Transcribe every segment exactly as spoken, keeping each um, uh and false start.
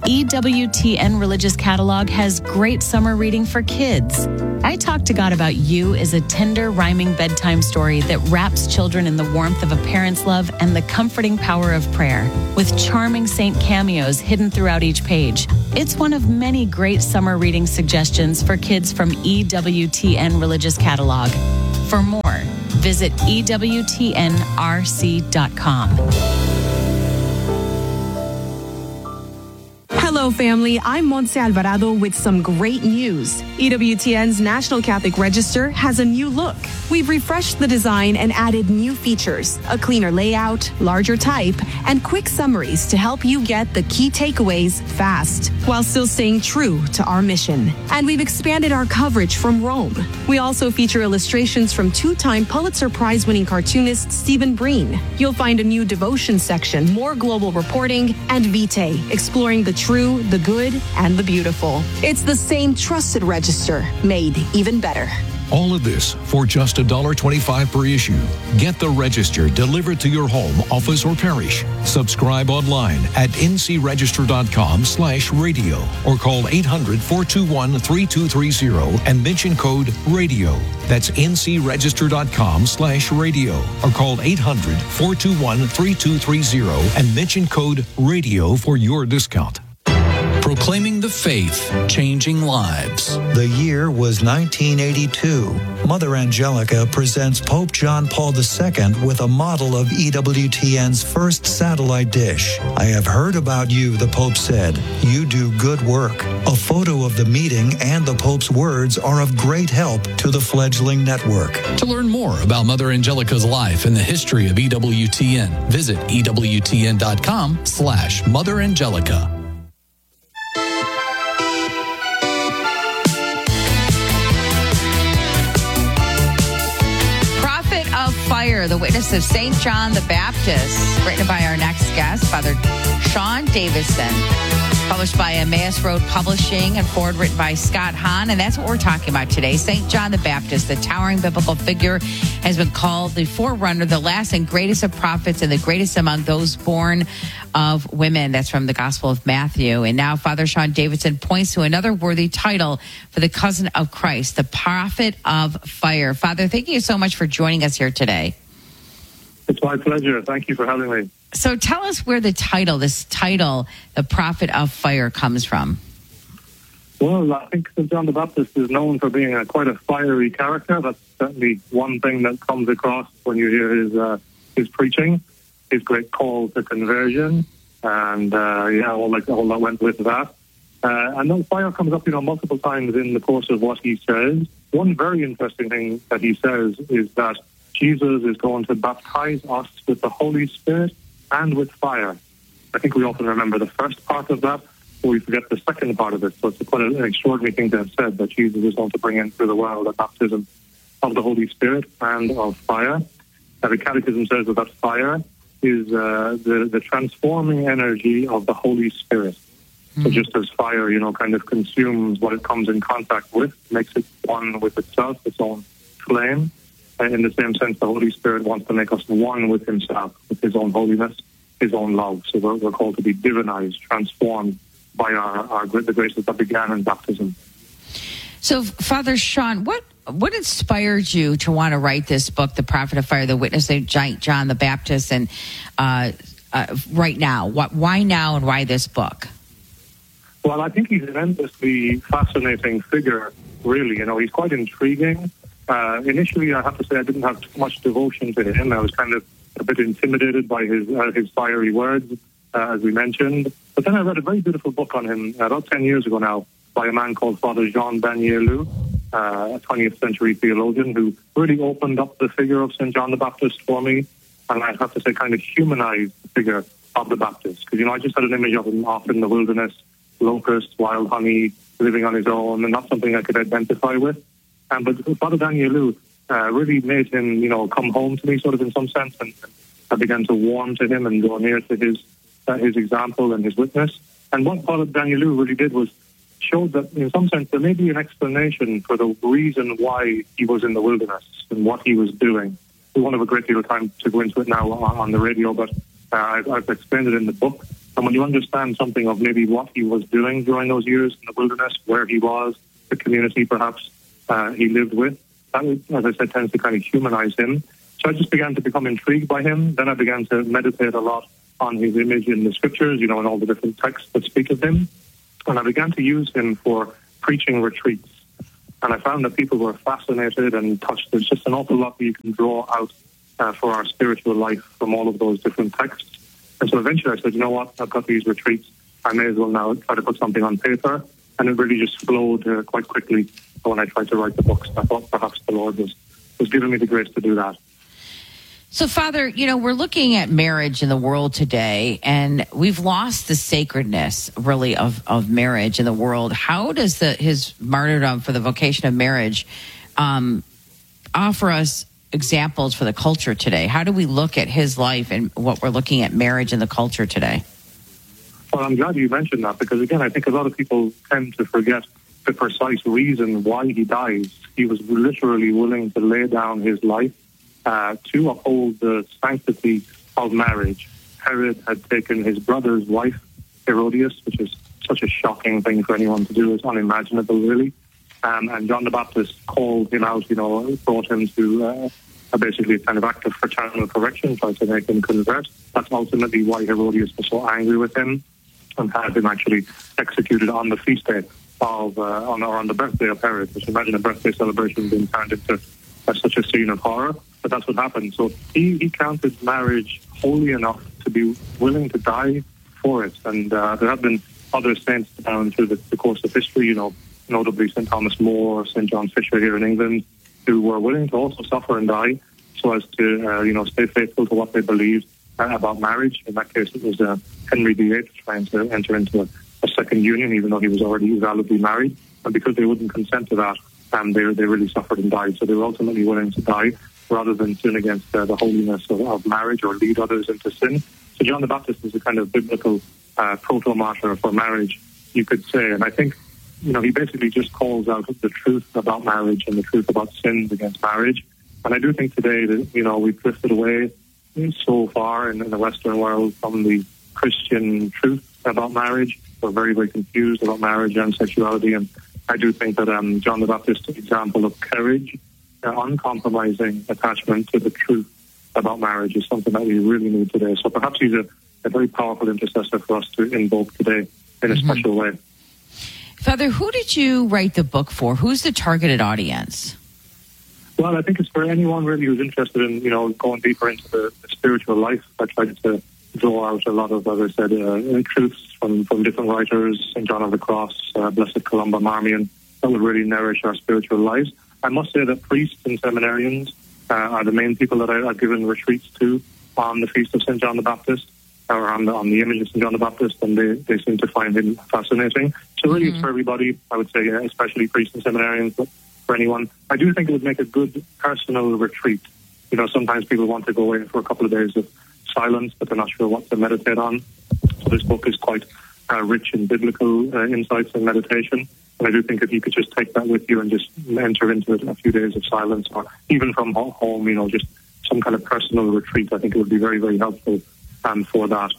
E W T N Religious Catalog has great summer reading for kids. I Talk to God About You is a tender, rhyming bedtime story that wraps children in the warmth of a parent's love and the comforting power of prayer, with charming saint cameos hidden throughout each page. It's one of many great summer reading suggestions for kids from E W T N Religious Catalog. For more, visit E W T N R C dot com. Hello, family. I'm Montse Alvarado with some great news. E W T N's National Catholic Register has a new look. We've refreshed the design and added new features, a cleaner layout, larger type, and quick summaries to help you get the key takeaways fast, while still staying true to our mission. And we've expanded our coverage from Rome. We also feature illustrations from two-time Pulitzer Prize-winning cartoonist Stephen Breen. You'll find a new devotion section, more global reporting, and Vitae, exploring the true, the good, and the beautiful. It's the same trusted register, made even better. All of this for just one dollar twenty-five per issue. Get the Register delivered to your home, office, or parish. Subscribe online at ncregister.com slash radio or call eight hundred, four two one, three two three zero and mention code RADIO. That's ncregister.com slash radio or call eight hundred, four two one, three two three zero and mention code RADIO for your discount. Proclaiming the faith, changing lives. The year was nineteen eighty-two. Mother Angelica presents Pope John Paul the Second with a model of E W T N's first satellite dish. I have heard about you, the Pope said. You do good work. A photo of the meeting and the Pope's words are of great help to the fledgling network. To learn more about Mother Angelica's life and the history of E W T N, visit ewtn.com slash Mother Angelica. Fire, the witness of Saint John the Baptist, written by our next guest, Father Sean Davison, published by Emmaus Road Publishing, and forward written by Scott Hahn. And that's what we're talking about today. Saint John the Baptist, the towering biblical figure, has been called the forerunner, the last and greatest of prophets, and the greatest among those born of women. That's from the Gospel of Matthew. And now Father Sean Davison points to another worthy title for the cousin of Christ, the Prophet of Fire. Father, thank you so much for joining us here today. It's my pleasure. Thank you for having me. So tell us where the title, this title, the Prophet of Fire, comes from. Well, I think Saint John the Baptist is known for being a, quite a fiery character. That's certainly one thing that comes across when you hear his uh, his preaching, his great call to conversion, and uh, yeah, all that, all that went with that. Uh, and then fire comes up, you know, multiple times in the course of what he says. One very interesting thing that he says is that Jesus is going to baptize us with the Holy Spirit and with fire. I think we often remember the first part of that, but we forget the second part of it. So it's quite an extraordinary thing to have said, that Jesus is going to bring into the world a baptism of the Holy Spirit and of fire. Now, the Catechism says that, that fire is uh, the, the transforming energy of the Holy Spirit. Mm-hmm. So just as fire, you know, kind of consumes what it comes in contact with, makes it one with itself, its own flame. And in the same sense, the Holy Spirit wants to make us one with himself, with his own holiness, his own love. So we're, we're called to be divinized, transformed by our, our the graces that began in baptism. So, Father Sean, what what inspired you to want to write this book, The Prophet of Fire, the witness of John the Baptist, and uh, uh, right now? What, why now and why this book? Well, I think he's an endlessly fascinating figure, really. You know, he's quite intriguing. Uh, initially, I have to say I didn't have too much devotion to him. I was kind of a bit intimidated by his uh, his fiery words, uh, as we mentioned. But then I read a very beautiful book on him about ten years ago now by a man called Father Jean Danielou, uh, a twentieth century theologian who really opened up the figure of Saint John the Baptist for me. And I have to say kind of humanized the figure of the Baptist. Because, you know, I just had an image of him off in the wilderness, locusts, wild honey, living on his own, and not something I could identify with. Um, but Father Danielou uh, really made him, you know, come home to me, sort of in some sense, and I began to warm to him and go near to his uh, his example and his witness. And what Father Danielou really did was showed that, in some sense, there may be an explanation for the reason why he was in the wilderness and what he was doing. We won't have a great deal of time to go into it now on, on the radio, but uh, I've, I've explained it in the book. And when you understand something of maybe what he was doing during those years in the wilderness, where he was, the community perhaps uh, he lived with, that, as I said, tends to kind of humanize him. So I just began to become intrigued by him. Then I began to meditate a lot on his image in the scriptures, you know, and all the different texts that speak of him. And I began to use him for preaching retreats. And I found that people were fascinated and touched. There's just an awful lot that you can draw out uh, for our spiritual life from all of those different texts. And so eventually I said, you know what, I've got these retreats. I may as well now try to put something on paper. And it really just flowed uh, quite quickly when I tried to write the books. I thought perhaps the Lord was, was giving me the grace to do that. So, Father, you know, we're looking at marriage in the world today, and we've lost the sacredness, really, of, of marriage in the world. How does the his martyrdom for the vocation of marriage um, offer us examples for the culture today? How do we look at his life and what we're looking at marriage in the culture today? Well, I'm glad you mentioned that, because, again, I think a lot of people tend to forget the precise reason why he dies. He was literally willing to lay down his life Uh, to uphold the sanctity of marriage. Herod had taken his brother's wife, Herodias, which is such a shocking thing for anyone to do. It's unimaginable, really. Um, and John the Baptist called him out, you know, brought him to uh, basically a kind of act of fraternal correction, tried to make him convert. That's ultimately why Herodias was so angry with him and had him actually executed on the feast day of, uh, on, or on the birthday of Herod, which, imagine a birthday celebration being turned into uh, such a scene of horror. But that's what happened. So he, he counted marriage holy enough to be willing to die for it. And uh, there have been other saints down through the, the course of history, you know, notably Saint Thomas More, Saint John Fisher here in England, who were willing to also suffer and die so as to, uh, you know, stay faithful to what they believed uh, about marriage. In that case, it was uh, Henry the Eighth trying to enter into a, a second union, even though he was already validly married. And because they wouldn't consent to that, um, they, they really suffered and died. So they were ultimately willing to die rather than sin against uh, the holiness of, of marriage or lead others into sin. So John the Baptist is a kind of biblical uh, proto-martyr for marriage, you could say. And I think, you know, he basically just calls out the truth about marriage and the truth about sins against marriage. And I do think today that, you know, we've drifted away so far in, in the Western world from the Christian truth about marriage. We're very, very confused about marriage and sexuality. And I do think that um, John the Baptist's example of courage, Uh, uncompromising attachment to the truth about marriage is something that we really need today. So perhaps he's a, a very powerful intercessor for us to invoke today in a mm-hmm. special way. Father, who did you write the book for? Who's the targeted audience? Well, I think it's for anyone really who's interested in, you know, going deeper into the, the spiritual life. I tried to draw out a lot of, as I said, uh, truths from, from different writers, Saint John of the Cross, uh, Blessed Columba Marmion, that would really nourish our spiritual lives. I must say that priests and seminarians uh, are the main people that I, I've given retreats to on the Feast of Saint John the Baptist, or on the, on the image of Saint John the Baptist, and they, they seem to find him fascinating. So really mm-hmm. it's for everybody, I would say, uh, especially priests and seminarians, but for anyone. I do think it would make a good personal retreat. You know, sometimes people want to go away for a couple of days of silence, but they're not sure what to meditate on. So this book is quite uh, rich in biblical uh, insights and meditation. And I do think if you could just take that with you and just enter into it a few days of silence, or even from home, you know, just some kind of personal retreat, I think it would be very, very helpful um, for that.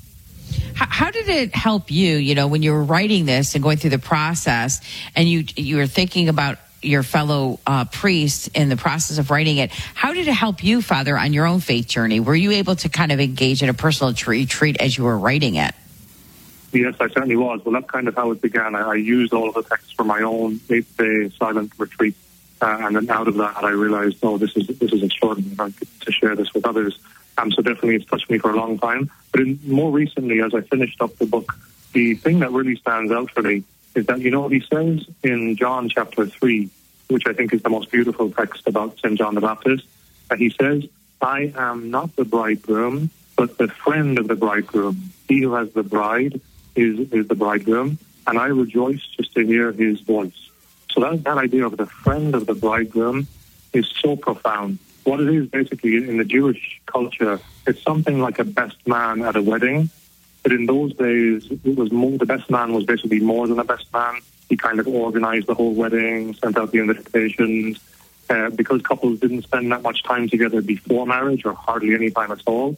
How did it help you, you know, when you were writing this and going through the process, and you you were thinking about your fellow uh, priests in the process of writing it? How did it help you, Father, on your own faith journey? Were you able to kind of engage in a personal retreat as you were writing it? Yes, I certainly was. Well, that's kind of how it began. I, I used all of the texts for my own eight-day silent retreat, uh, and then out of that, I realized, oh, this is this is extraordinary. I get to share this with others. Um, so definitely, it's touched me for a long time. But in, more recently, as I finished up the book, the thing that really stands out for me is that, you know, he says in John chapter three, which I think is the most beautiful text about Saint John the Baptist, that he says, "I am not the bridegroom, but the friend of the bridegroom. He who has the bride Is, is the bridegroom, and I rejoice just to hear his voice." So that, that idea of the friend of the bridegroom is so profound. What it is basically in the Jewish culture, it's something like a best man at a wedding. But in those days, it was more, the best man was basically more than a best man. He kind of organized the whole wedding, sent out the invitations. Uh, because couples didn't spend that much time together before marriage, or hardly any time at all,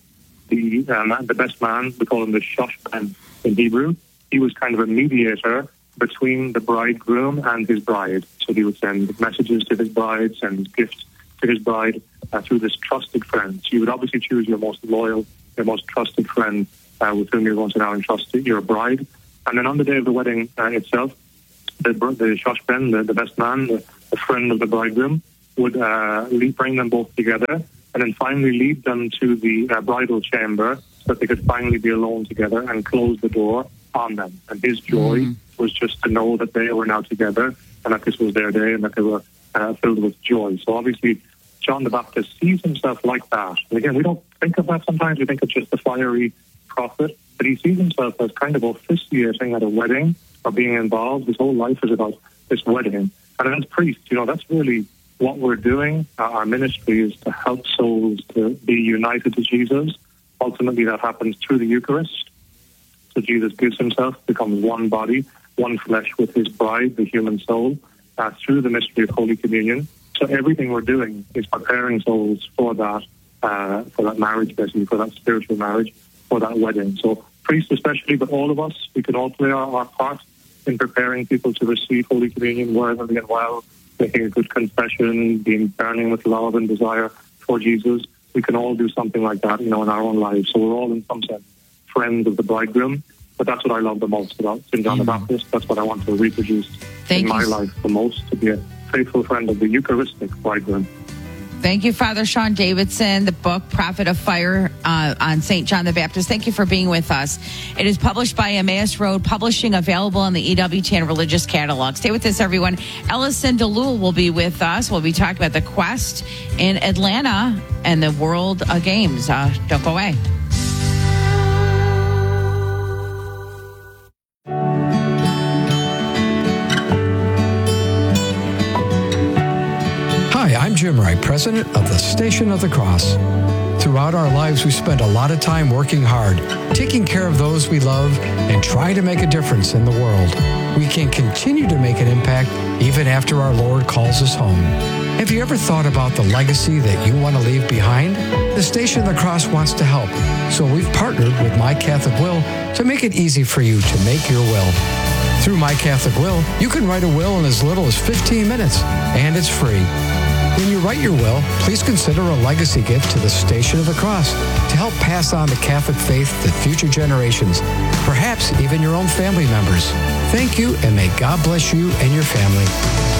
the um, the best man. We call him the shoshpen in Hebrew. He was kind of a mediator between the bridegroom and his bride. So he would send messages to his bride, send gifts to his bride uh, through this trusted friend. So you would obviously choose your most loyal, your most trusted friend uh, with whom you're going to now entrust your bride. And then on the day of the wedding uh, itself, the, the shoshpen, the, the best man, the, the friend of the bridegroom, would uh, lead, bring them both together and then finally lead them to the uh, bridal chamber so that they could finally be alone together and close the door on them. And his joy mm. was just to know that they were now together and that this was their day and that they were uh, filled with joy. So obviously, John the Baptist sees himself like that. And again, we don't think of that sometimes. We think it's just a fiery prophet. But he sees himself as kind of officiating at a wedding or being involved. His whole life is about this wedding. And as priests, you know, that's really what we're doing. Uh, our ministry is to help souls to be united to Jesus. Ultimately, that happens through the Eucharist. So Jesus gives himself, becomes one body, one flesh with his bride, the human soul, uh, through the mystery of Holy Communion. So everything we're doing is preparing souls for that, uh, for that marriage, basically, for that spiritual marriage, for that wedding. So priests especially, but all of us, we can all play our, our part in preparing people to receive Holy Communion worthily and well, making a good confession, being burning with love and desire for Jesus. We can all do something like that, you know, in our own lives. So we're all, in some sense, friends of the bridegroom. But that's what I love the most about Saint John mm. the Baptist. That's what I want to reproduce Thank in my you. life the most, to be a faithful friend of the Eucharistic bridegroom. Thank you, Father Sean Davidson, the book Prophet of Fire uh, on Saint John the Baptist. Thank you for being with us. It is published by Emmaus Road Publishing, available in the E W T N Religious Catalog. Stay with us, everyone. Ellison DeLuel will be with us. We'll be talking about the Quest in Atlanta and the World uh, Games. Uh, don't go away. I'm Jim Wright, president of the Station of the Cross. Throughout our lives, we spend a lot of time working hard, taking care of those we love, and trying to make a difference in the world. We can continue to make an impact even after our Lord calls us home. Have you ever thought about the legacy that you want to leave behind? The Station of the Cross wants to help, so we've partnered with My Catholic Will to make it easy for you to make your will. Through My Catholic Will, you can write a will in as little as fifteen minutes, and it's free. When you write your will, please consider a legacy gift to the Station of the Cross to help pass on the Catholic faith to future generations, perhaps even your own family members. Thank you, and may God bless you and your family.